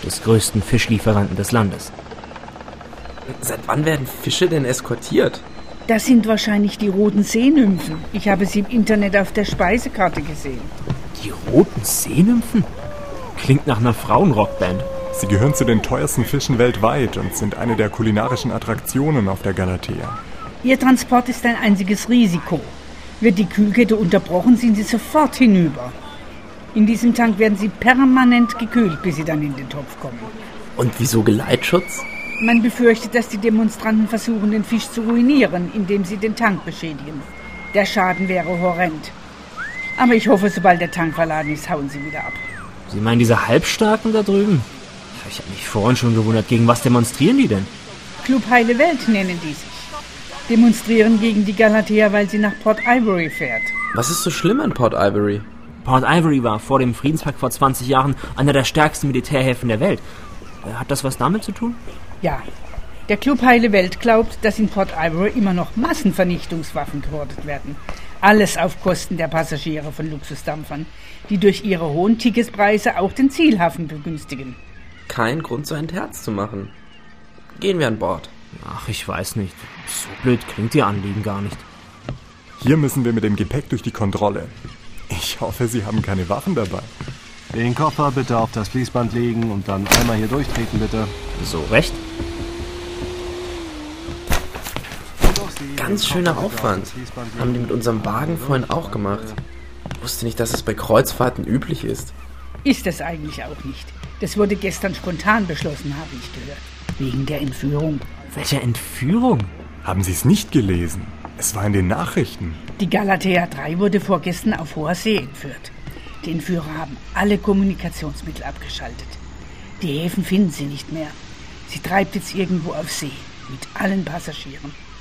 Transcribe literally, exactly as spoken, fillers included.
des größten Fischlieferanten des Landes. Seit wann werden Fische denn eskortiert? Das sind wahrscheinlich die roten Seenymphen. Ich habe sie im Internet auf der Speisekarte gesehen. Die roten Seenymphen? Klingt nach einer Frauenrockband. Sie gehören zu den teuersten Fischen weltweit und sind eine der kulinarischen Attraktionen auf der Galatea. Ihr Transport ist ein einziges Risiko. Wird die Kühlkette unterbrochen, sind sie sofort hinüber. In diesem Tank werden sie permanent gekühlt, bis sie dann in den Topf kommen. Und wieso Geleitschutz? Man befürchtet, dass die Demonstranten versuchen, den Fisch zu ruinieren, indem sie den Tank beschädigen. Der Schaden wäre horrend. Aber ich hoffe, sobald der Tank verladen ist, hauen sie wieder ab. Sie meinen diese Halbstarken da drüben? Ich habe mich vorhin schon gewundert, gegen was demonstrieren die denn? Club Heile Welt nennen die sich. Demonstrieren gegen die Galatea, weil sie nach Port Ivory fährt. Was ist so schlimm an Port Ivory? Port Ivory war vor dem Friedenspakt vor zwanzig Jahren einer der stärksten Militärhäfen der Welt. Hat das was damit zu tun? Ja. Der Club Heile Welt glaubt, dass in Port Ivory immer noch Massenvernichtungswaffen gehortet werden. Alles auf Kosten der Passagiere von Luxusdampfern, die durch ihre hohen Ticketspreise auch den Zielhafen begünstigen. Kein Grund, so ein Herz zu machen. Gehen wir an Bord. Ach, ich weiß nicht. So blöd klingt Ihr Anliegen gar nicht. Hier müssen wir mit dem Gepäck durch die Kontrolle. Ich hoffe, Sie haben keine Waffen dabei. Den Koffer bitte auf das Fließband legen und dann einmal hier durchtreten, bitte. So recht? Ganz schöner Aufwand. Haben die mit unserem Wagen vorhin auch gemacht. Ich wusste nicht, dass es bei Kreuzfahrten üblich ist. Ist es eigentlich auch nicht. Das wurde gestern spontan beschlossen, habe ich gehört. Wegen der Entführung. Welche Entführung? Haben Sie es nicht gelesen? Es war in den Nachrichten. Die Galatea drei wurde vorgestern auf hoher See entführt. Die Entführer haben alle Kommunikationsmittel abgeschaltet. Die Häfen finden sie nicht mehr. Sie treibt jetzt irgendwo auf See mit allen Passagieren.